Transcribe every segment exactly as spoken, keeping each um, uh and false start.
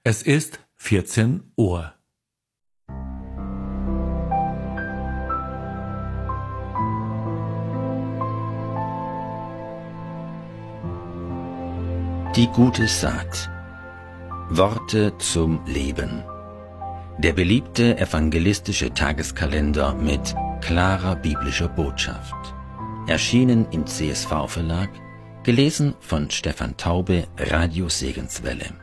Es ist vierzehn Uhr. Die gute Saat. Worte zum Leben. Der beliebte evangelistische Tageskalender mit klarer biblischer Botschaft. Erschienen im C S V-Verlag, gelesen von Stefan Taube, Radio Segenswelle.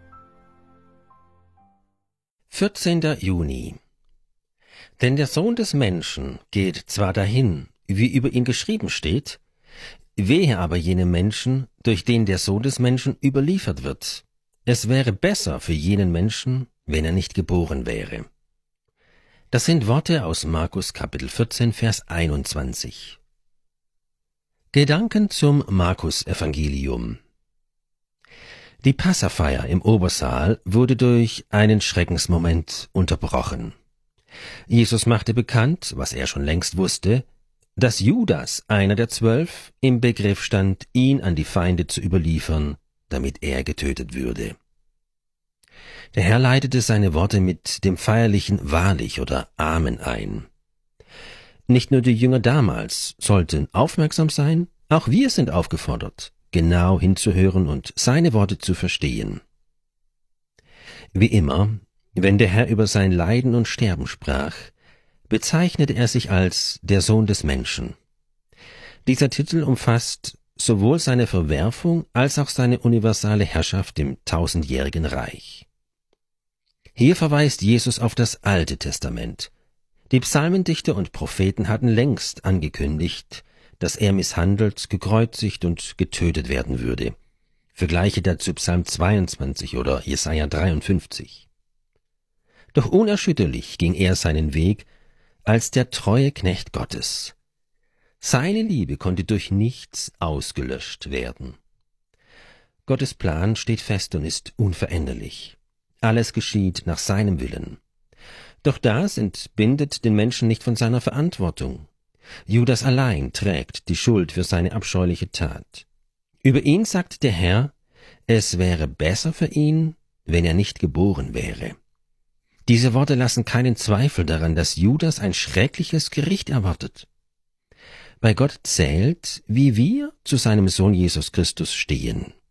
vierzehnter Juni. Denn der Sohn des Menschen geht zwar dahin, wie über ihn geschrieben steht, wehe aber jenem Menschen, durch den der Sohn des Menschen überliefert wird. Es wäre besser für jenen Menschen, wenn er nicht geboren wäre. Das sind Worte aus Markus Kapitel vierzehn, Vers einundzwanzig. Gedanken zum Markus-Evangelium. Die Passafeier im Obersaal wurde durch einen Schreckensmoment unterbrochen. Jesus machte bekannt, was er schon längst wusste, dass Judas, einer der Zwölf, im Begriff stand, ihn an die Feinde zu überliefern, damit er getötet würde. Der Herr leitete seine Worte mit dem feierlichen Wahrlich oder Amen ein. Nicht nur die Jünger damals sollten aufmerksam sein, auch wir sind aufgefordert, genau hinzuhören und seine Worte zu verstehen. Wie immer, wenn der Herr über sein Leiden und Sterben sprach, bezeichnete er sich als der Sohn des Menschen. Dieser Titel umfasst sowohl seine Verwerfung als auch seine universale Herrschaft im tausendjährigen Reich. Hier verweist Jesus auf das Alte Testament. Die Psalmendichter und Propheten hatten längst angekündigt, dass er misshandelt, gekreuzigt und getötet werden würde. Vergleiche dazu Psalm zweiundzwanzig oder Jesaja dreiundfünfzig. Doch unerschütterlich ging er seinen Weg als der treue Knecht Gottes. Seine Liebe konnte durch nichts ausgelöscht werden. Gottes Plan steht fest und ist unveränderlich. Alles geschieht nach seinem Willen. Doch das entbindet den Menschen nicht von seiner Verantwortung. Judas allein trägt die Schuld für seine abscheuliche Tat. Über ihn sagt der Herr, es wäre besser für ihn, wenn er nicht geboren wäre. Diese Worte lassen keinen Zweifel daran, dass Judas ein schreckliches Gericht erwartet. Bei Gott zählt, wie wir zu seinem Sohn Jesus Christus stehen.